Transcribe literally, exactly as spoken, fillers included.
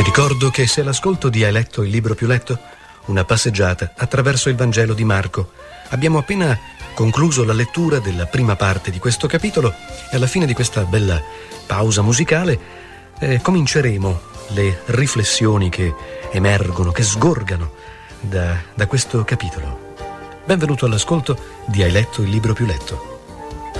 Ti ricordo che se all'ascolto di Hai letto il libro più letto, una passeggiata attraverso il Vangelo di Marco. Abbiamo appena concluso la lettura della prima parte di questo capitolo e alla fine di questa bella pausa musicale eh, cominceremo le riflessioni che emergono, che sgorgano da, da questo capitolo. Benvenuto all'ascolto di Hai letto il libro più letto.